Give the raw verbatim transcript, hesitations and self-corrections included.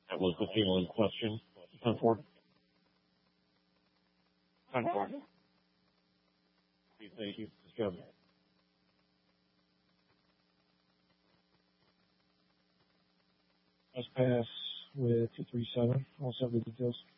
That was the feeling question. ten four. ten four. Thank you. Good job. Let's pass with two three seven. I'll have the details.